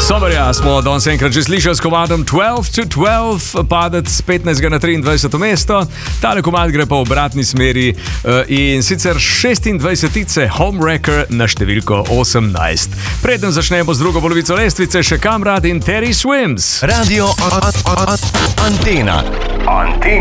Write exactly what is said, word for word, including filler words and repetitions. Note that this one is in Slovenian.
Soberja smo danes enkrat že slišali s komadom dvanajst to dvanajst, padec z petnajstega na triindvajseto mesto. Tale komad gre pa v obratni smeri in sicer šestindvajsetice Homewrecker na številko osemnajst. Preden začnemo z drugo polovico lestvice, še Kamrad in Terry Swims. Radio Antena. Antena.